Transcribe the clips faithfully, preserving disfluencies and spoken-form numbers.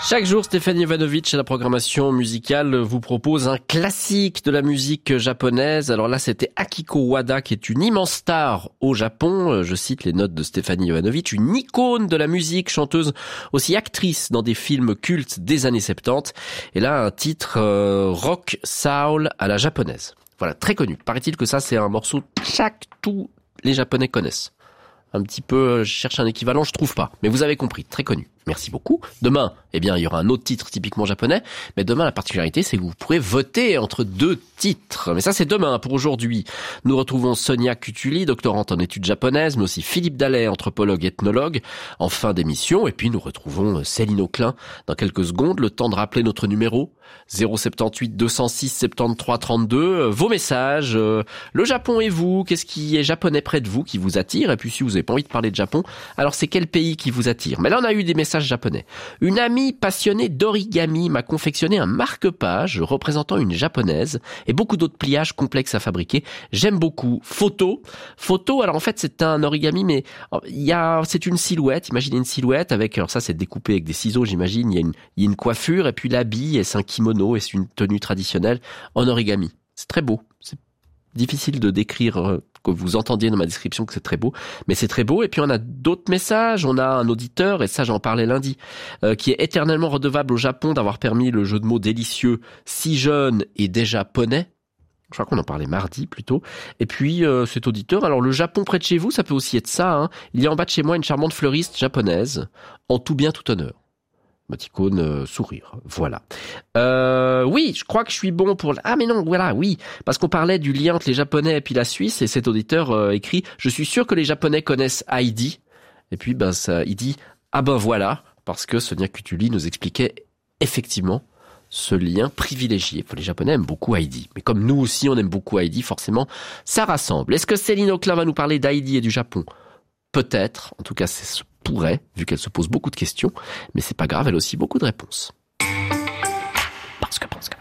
Chaque jour, Stéphanie Jovanovic, à la programmation musicale, vous propose un classique de la musique japonaise. Alors là, c'était Akiko Wada, qui est une immense star au Japon. Je cite les notes de Stéphanie Jovanovic, une icône de la musique, chanteuse, aussi actrice dans des films cultes des années soixante-dix. Et là, un titre euh, rock soul à la japonaise. Voilà, très connu. Paraît-il que ça, c'est un morceau que chaque tous les Japonais connaissent. Un petit peu, je cherche un équivalent, je trouve pas. Mais vous avez compris, très connu. Merci beaucoup. Demain, eh bien, il y aura un autre titre typiquement japonais. Mais demain, la particularité, c'est que vous pourrez voter entre deux titres. Mais ça, c'est demain. Pour aujourd'hui, nous retrouvons Sonia Kutuli, doctorante en études japonaises, mais aussi Philippe Dallet, anthropologue, ethnologue, en fin d'émission. Et puis, nous retrouvons Céline Auclin dans quelques secondes. Le temps de rappeler notre numéro, zéro sept huit deux zéro six soixante-treize trente-deux. Vos messages, euh, le Japon et vous, qu'est-ce qui est japonais près de vous qui vous attire? Et puis, si vous n'avez pas envie de parler de Japon, alors c'est quel pays qui vous attire? Mais là, on a eu des messages japonais. Une amie passionnée d'origami m'a confectionné un marque-page représentant une japonaise et beaucoup d'autres pliages complexes à fabriquer. J'aime beaucoup. Photo. Photo, alors en fait, c'est un origami, mais il y a, c'est une silhouette. Imaginez une silhouette avec, alors ça, c'est découpé avec des ciseaux, j'imagine. Il y a une, il y a une coiffure et puis l'habit, et c'est un kimono et c'est une tenue traditionnelle en origami. C'est très beau. C'est difficile de décrire, euh, que vous entendiez dans ma description que c'est très beau, mais c'est très beau. Et puis on a d'autres messages, on a un auditeur, et ça j'en parlais lundi, euh, qui est éternellement redevable au Japon d'avoir permis le jeu de mots délicieux si jeune et déjà poney. Je crois qu'on en parlait mardi plutôt. Et puis euh, cet auditeur, alors le Japon près de chez vous, ça peut aussi être ça, hein. Il y a en bas de chez moi une charmante fleuriste japonaise, en tout bien tout honneur. Moticône euh, sourire, voilà. Euh, oui, je crois que je suis bon pour... Ah mais non, voilà, oui, parce qu'on parlait du lien entre les Japonais et puis la Suisse, et cet auditeur euh, écrit « Je suis sûr que les Japonais connaissent Heidi ». Et puis ben ça, il dit « Ah ben voilà », parce que Sonia Kutuli nous expliquait effectivement ce lien privilégié. Les Japonais aiment beaucoup Heidi, mais comme nous aussi on aime beaucoup Heidi, forcément ça rassemble. Est-ce que Céline Auclin va nous parler d'Heidi et du Japon? Peut-être, en tout cas c'est ce pourrait, vu qu'elle se pose beaucoup de questions, mais c'est pas grave, elle a aussi beaucoup de réponses. Parce que, parce que...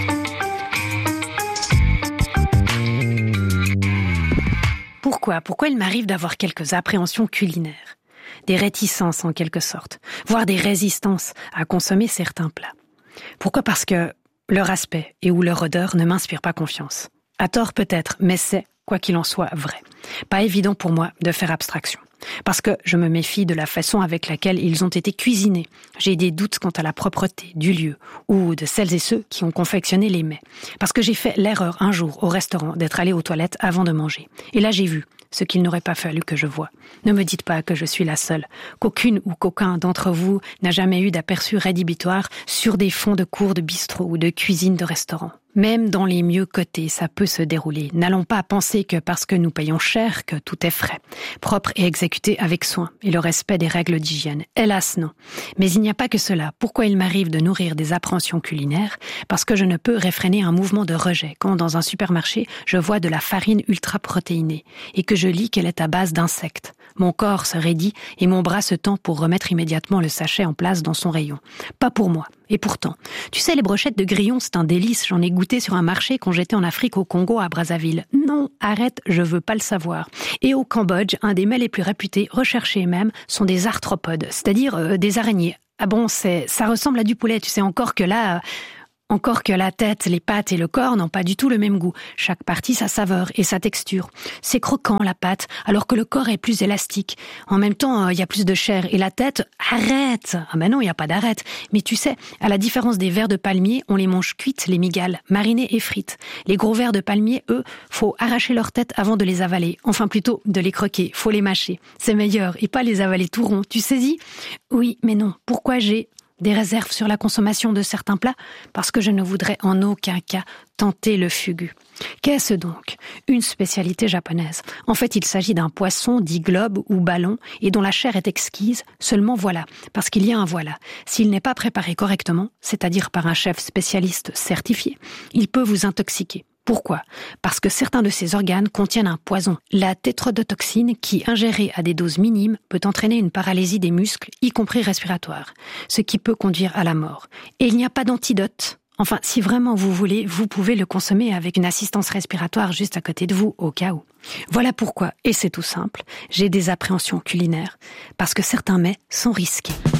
Pourquoi Pourquoi il m'arrive d'avoir quelques appréhensions culinaires, des réticences en quelque sorte, voire des résistances à consommer certains plats? Pourquoi? Parce que leur aspect et ou leur odeur ne m'inspirent pas confiance. À tort peut-être, mais c'est, quoi qu'il en soit, vrai. Pas évident pour moi de faire abstraction. Parce que je me méfie de la façon avec laquelle ils ont été cuisinés. J'ai des doutes quant à la propreté du lieu ou de celles et ceux qui ont confectionné les mets. Parce que j'ai fait l'erreur un jour au restaurant d'être allé aux toilettes avant de manger. Et là j'ai vu ce qu'il n'aurait pas fallu que je voie. Ne me dites pas que je suis la seule, qu'aucune ou qu'aucun d'entre vous n'a jamais eu d'aperçu rédhibitoire sur des fonds de cours de bistrot ou de cuisine de restaurant. Même dans les mieux cotés, ça peut se dérouler. N'allons pas penser que parce que nous payons cher, que tout est frais, propre et exécuté avec soin et le respect des règles d'hygiène. Hélas, non. Mais il n'y a pas que cela. Pourquoi il m'arrive de nourrir des appréhensions culinaires? Parce que je ne peux réfréner un mouvement de rejet quand, dans un supermarché, je vois de la farine ultra-protéinée et que je lis qu'elle est à base d'insectes. Mon corps se raidit et mon bras se tend pour remettre immédiatement le sachet en place dans son rayon. Pas pour moi. Et pourtant, tu sais, les brochettes de grillons, c'est un délice. J'en ai goûté sur un marché quand j'étais en Afrique au Congo, à Brazzaville. Non, arrête, je veux pas le savoir. Et au Cambodge, un des mets les plus réputés, recherchés même, sont des arthropodes, c'est-à-dire euh, des araignées. Ah bon, c'est, ça ressemble à du poulet, tu sais, encore que là... Euh, Encore que la tête, les pattes et le corps n'ont pas du tout le même goût. Chaque partie sa saveur et sa texture. C'est croquant, la pâte, alors que le corps est plus élastique. En même temps, il y a plus de chair. Et la tête, arrête! Ah ben non, il n'y a pas d'arrête. Mais tu sais, à la différence des vers de palmier, on les mange cuites, les migales, marinées et frites. Les gros vers de palmier, eux, faut arracher leur tête avant de les avaler. Enfin, plutôt, de les croquer. Faut les mâcher. C'est meilleur. Et pas les avaler tout rond. Tu saisis? Oui, mais non. Pourquoi j'ai... des réserves sur la consommation de certains plats, parce que je ne voudrais en aucun cas tenter le fugu. Qu'est-ce donc? Une spécialité japonaise. En fait, il s'agit d'un poisson dit globe ou ballon et dont la chair est exquise, seulement voilà, parce qu'il y a un voilà. S'il n'est pas préparé correctement, c'est-à-dire par un chef spécialiste certifié, il peut vous intoxiquer. Pourquoi? Parce que certains de ces organes contiennent un poison, la tétrodotoxine, qui, ingérée à des doses minimes, peut entraîner une paralysie des muscles, y compris respiratoire, ce qui peut conduire à la mort. Et il n'y a pas d'antidote. Enfin, si vraiment vous voulez, vous pouvez le consommer avec une assistance respiratoire juste à côté de vous, au cas où. Voilà pourquoi, et c'est tout simple, j'ai des appréhensions culinaires, parce que certains mets sont risqués.